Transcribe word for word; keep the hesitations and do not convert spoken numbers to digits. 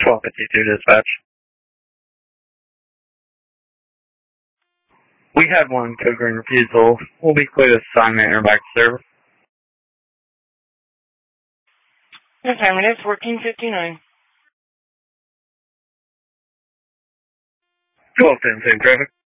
twelve fifty-two dispatch. We had one code green refusal. We'll be clear to assignment and back to server. The time it is fourteen fifty-nine. twelve ten, same traffic.